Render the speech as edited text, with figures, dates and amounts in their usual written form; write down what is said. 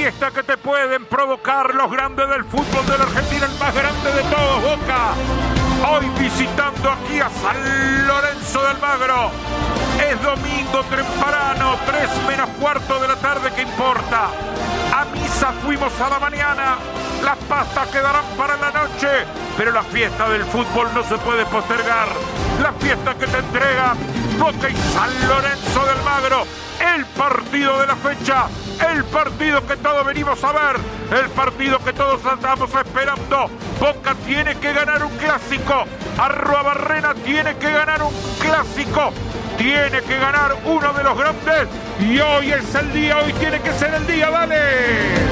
fiesta que te pueden provocar los grandes del fútbol de la Argentina, el más grande de todos, Boca. Hoy visitando aquí a San Lorenzo de Almagro. Es domingo temprano, 3 menos cuarto de la tarde, ¿qué importa? A misa fuimos a la mañana, las pastas quedarán para la noche, pero la fiesta del fútbol no se puede postergar. La fiesta que te entrega Boca y San Lorenzo de Almagro, el partido de la fecha, el partido que todos venimos a ver, el partido que todos estamos esperando. Boca tiene que ganar un clásico, Arruabarrena tiene que ganar un clásico, tiene que ganar uno de los grandes, y hoy es el día, hoy tiene que ser el día, dale.